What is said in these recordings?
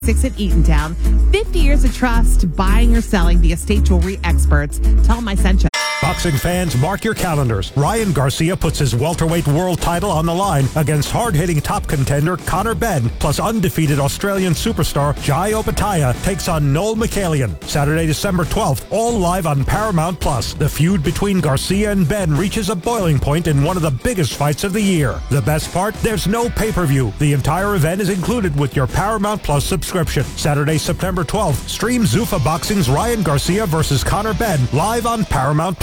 6 at Eatontown. 50 years of trust, buying or selling. The estate jewelry experts. Tell them I sent you. Boxing fans, mark your calendars. Ryan Garcia puts his welterweight world title on the line against hard-hitting top contender Conor Benn, plus undefeated Australian superstar Jai Opetaia takes on Noel Michaelian. Saturday, December 12th, all live on Paramount+. The feud between Garcia and Benn reaches a boiling point in one of the biggest fights of the year. The best part? There's no pay-per-view. The entire event is included with your Paramount+ subscription. Saturday, September 12th, stream Zuffa Boxing's Ryan Garcia versus Conor Benn live on Paramount+.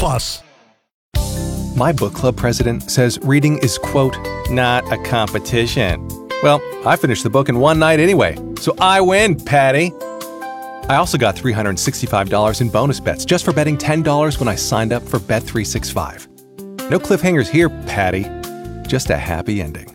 My book club president says reading is, quote, not a competition. Well, I finished the book in one night anyway, so I win, Patty. I also got $365 in bonus bets just for betting $10 when I signed up for Bet365. No cliffhangers here, Patty. Just a happy ending.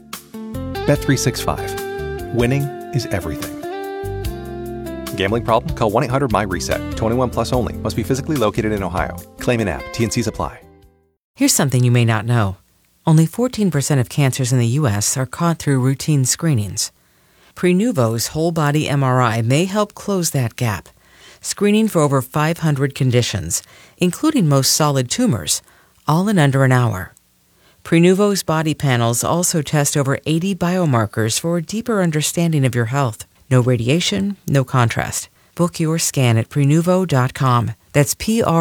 Bet365. Winning is everything. Gambling problem? Call 1-800-MY-RESET. 21 plus only. Must be physically located in Ohio. Claim in app. T&Cs apply. Here's something you may not know. Only 14% of cancers in the U.S. are caught through routine screenings. Prenuvo's whole-body MRI may help close that gap, screening for over 500 conditions, including most solid tumors, all in under an hour. Prenuvo's body panels also test over 80 biomarkers for a deeper understanding of your health. No radiation, no contrast. Book your scan at Prenuvo.com. That's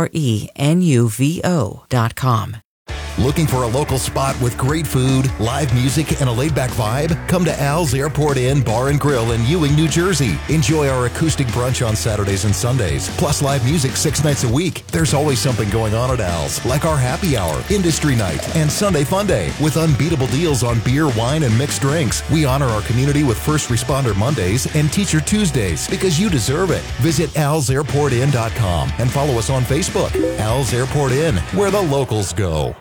Prenuvo.com. Looking for a local spot with great food, live music, and a laid-back vibe? Come to Al's Airport Inn Bar and Grill in Ewing, New Jersey. Enjoy our acoustic brunch on Saturdays and Sundays, plus live music 6 nights a week. There's always something going on at Al's, like our happy hour, industry night, and Sunday Fun Day, with unbeatable deals on beer, wine, and mixed drinks. We honor our community with First Responder Mondays and Teacher Tuesdays, because you deserve it. Visit alsairportinn.com and follow us on Facebook. Al's Airport Inn, where the locals go.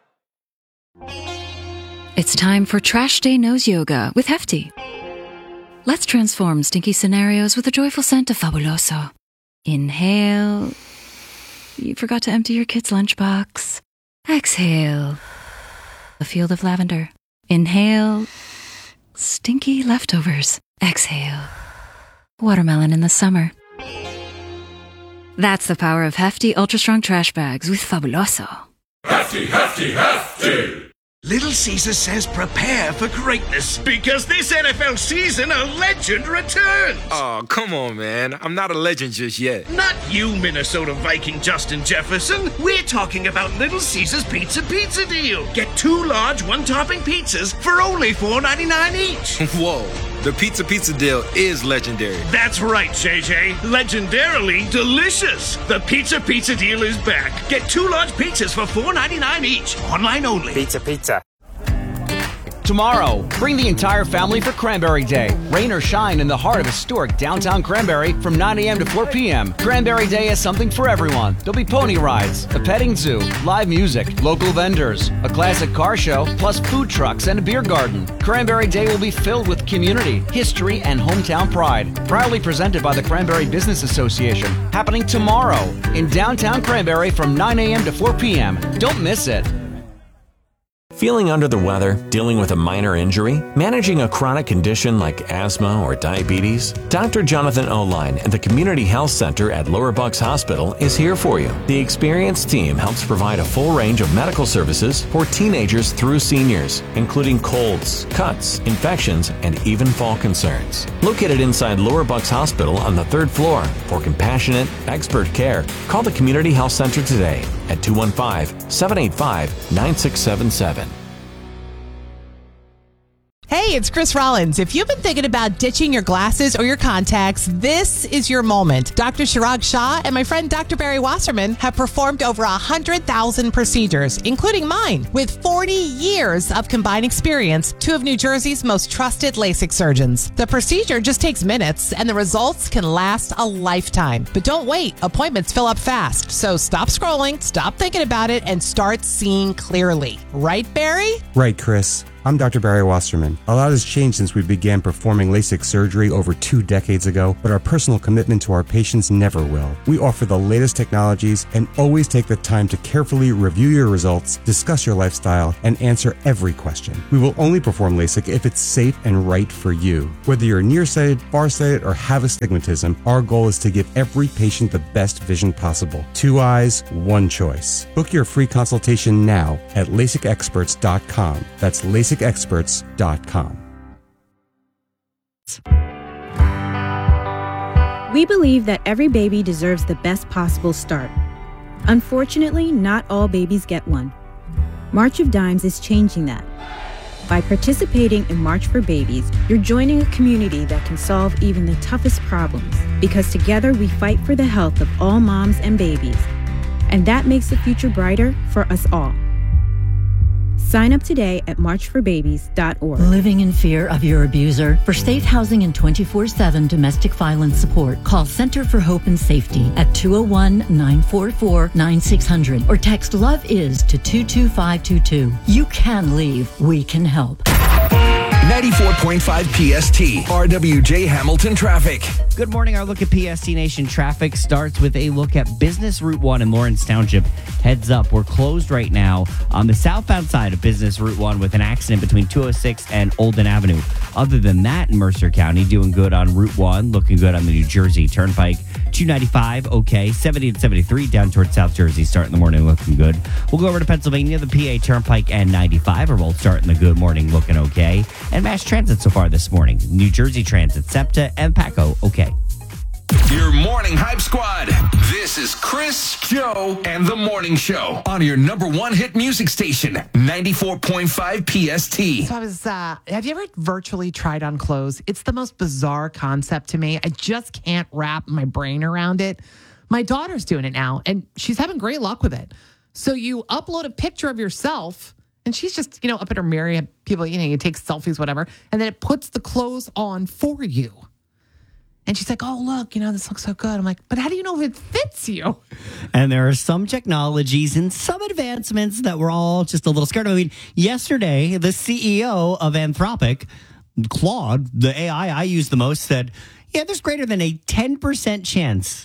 It's time for Trash Day Nose Yoga with Hefty. Let's transform stinky scenarios with a joyful scent of Fabuloso. Inhale. You forgot to empty your kid's lunchbox. Exhale. A field of lavender. Inhale. Stinky leftovers. Exhale. Watermelon in the summer. That's the power of Hefty Ultra Strong Trash Bags with Fabuloso. Hefty, hefty, hefty! Little Caesar says prepare for greatness because this NFL season a legend returns. Oh, come on, man. I'm not a legend just yet. Not you, Minnesota Viking Justin Jefferson. We're talking about Little Caesar's Pizza deal. Get 2 large one-topping pizzas for only $4.99 each. Whoa. The pizza deal is legendary. That's right, JJ. Legendarily delicious. The pizza deal is back. Get 2 large pizzas for $4.99 each. Online only. Pizza. Tomorrow, bring the entire family for Cranberry Day. Rain or shine in the heart of historic downtown Cranberry from 9 a.m. to 4 p.m. Cranberry Day has something for everyone. There'll be pony rides, a petting zoo, live music, local vendors, a classic car show, plus food trucks and a beer garden. Cranberry Day will be filled with community, history, and hometown pride. Proudly presented by the Cranberry Business Association. Happening tomorrow in downtown Cranberry from 9 a.m. to 4 p.m. Don't miss it. Feeling under the weather, dealing with a minor injury, managing a chronic condition like asthma or diabetes? Dr. Jonathan Oline and the Community Health Center at Lower Bucks Hospital is here for you. The experienced team helps provide a full range of medical services for teenagers through seniors, including colds, cuts, infections, and even fall concerns. Located inside Lower Bucks Hospital on the 3rd floor. For compassionate, expert care, call the Community Health Center today at 215-785-9677. Hey, it's Chris Rollins. If you've been thinking about ditching your glasses or your contacts, this is your moment. Dr. Chirag Shah and my friend Dr. Barry Wasserman have performed over 100,000 procedures, including mine. With 40 years of combined experience, 2 of New Jersey's most trusted LASIK surgeons. The procedure just takes minutes, and the results can last a lifetime. But don't wait. Appointments fill up fast. So stop scrolling, stop thinking about it, and start seeing clearly. Right, Barry? Right, Chris. I'm Dr. Barry Wasserman. A lot has changed since we began performing LASIK surgery over 2 decades ago, but our personal commitment to our patients never will. We offer the latest technologies and always take the time to carefully review your results, discuss your lifestyle, and answer every question. We will only perform LASIK if it's safe and right for you. Whether you're nearsighted, farsighted, or have astigmatism, our goal is to give every patient the best vision possible. 2 eyes, 1 choice. Book your free consultation now at LASIKexperts.com. That's LASIKexperts.com. We believe that every baby deserves the best possible start. Unfortunately, not all babies get one. March of Dimes is changing that. By participating in March for Babies, you're joining a community that can solve even the toughest problems, because together we fight for the health of all moms and babies. And that makes the future brighter for us all. Sign up today at marchforbabies.org. Living in fear of your abuser? For safe housing and 24/7 domestic violence support, call Center for Hope and Safety at 201-944-9600 or text LOVE IS to 22522. You can leave. We can help. 94.5 PST, RWJ Hamilton traffic. Good morning. Our look at PST Nation traffic starts with a look at Business Route 1 in Lawrence Township. Heads up, we're closed right now on the southbound side of Business Route 1 with an accident between 206 and Olden Avenue. Other than that, in Mercer County, doing good on Route 1, looking good on the New Jersey Turnpike. 295, okay. 70 and 73 down towards South Jersey, starting the morning looking good. We'll go over to Pennsylvania. The PA Turnpike and 95 are both starting the good morning looking okay. And Mass Transit so far this morning. New Jersey Transit, SEPTA, and PACO, okay. Your morning hype squad. This is Chris, Joe, and the Morning Show on your number 1 hit music station, 94.5 PST. So I was, have you ever virtually tried on clothes? It's the most bizarre concept to me. I just can't wrap my brain around it. My daughter's doing it now, and she's having great luck with it. So you upload a picture of yourself, and she's just, up at her mirror, people, you take selfies, whatever, and then it puts the clothes on for you. And she's like, oh, look, this looks so good. I'm like, but how do you know if it fits you? And there are some technologies and some advancements that we're all just a little scared of. I mean, yesterday, the CEO of Anthropic, Claude, the AI I use the most, said, yeah, there's greater than a 10% chance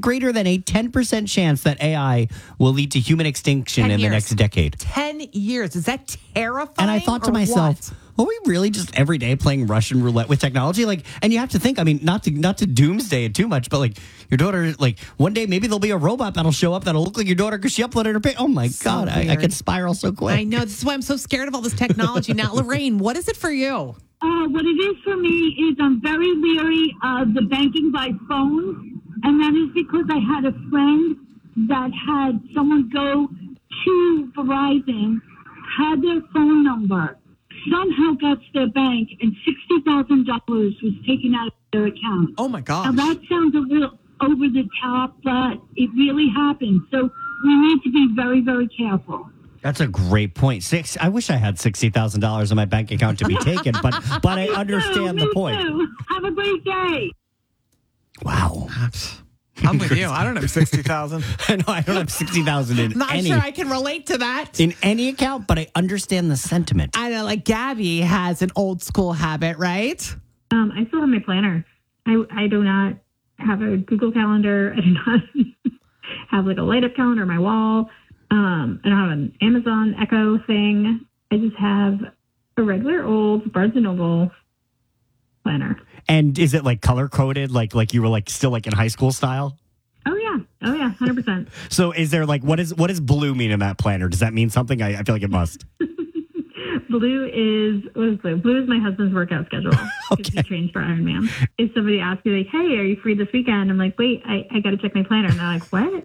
that AI will lead to human extinction in the next decade. 10 years. Is that terrifying? And I thought to myself, are we really just every day playing Russian roulette with technology? And you have to think, not to doomsday it too much, but your daughter, one day maybe there'll be a robot that'll show up that'll look like your daughter because she uploaded her picture. Oh my God, I could spiral so quick. I know. This is why I'm so scared of all this technology. Now, Lorraine, what is it for you? What it is for me is I'm very leery of the banking by phone. And that is because I had a friend that had someone go to Verizon, had their phone number, somehow got to their bank, and $60,000 was taken out of their account. Oh, my gosh. Now, that sounds a little over the top, but it really happened. So we need to be very, very careful. That's a great point. I wish I had $60,000 in my bank account to be taken, but I understand the point. Too. Have a great day. Wow. I'm with you. I don't have 60,000. I know I don't have 60,000 in Not sure I can relate to that. In any account, but I understand the sentiment. I know, Gabby has an old school habit, right? I still have my planner. I do not have a Google Calendar. I do not have a light up calendar on my wall. I don't have an Amazon Echo thing. I just have a regular old Barnes & Noble planner. And is it color coded, like you were still in high school style? Oh yeah, 100%. So is there what does blue mean in that planner? Does that mean something? I feel like it must. Blue is blue? Blue is my husband's workout schedule. Okay. He trains for Ironman. If somebody asks me hey, are you free this weekend? I'm like, wait, I got to check my planner. And they're like, what?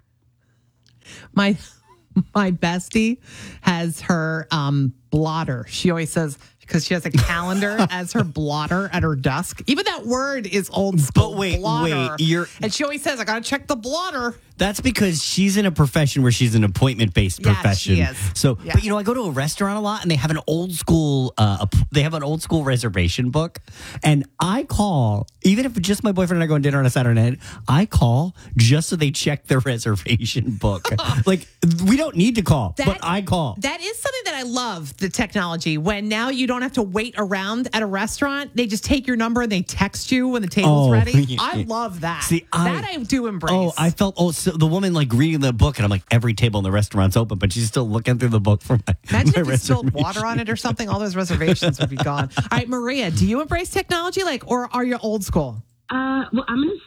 My bestie has her blotter. She always says, because she has a calendar as her blotter at her desk. Even that word is old school. But wait, blotter. And she always says, I got to check the blotter. That's because she's in a profession where she's an appointment-based profession. she is. So, Yeah. but I go to a restaurant a lot, and they have an old school reservation book, and I call, even if just my boyfriend and I go on dinner on a Saturday night, I call just so they check the reservation book. Like, we don't need to call, but I call. That is something that I love, the technology. When now you don't have to wait around at a restaurant, they just take your number and they text you when the table's ready. I love that. See, that I do embrace. Oh, I felt so the woman like reading the book, and I'm like, every table in the restaurant's open, but she's still looking through the book for my Imagine my if you spilled reservation. water on it or something. All those reservations would be gone. All right, Maria, do you embrace technology, or are you old school? Well, I'm going to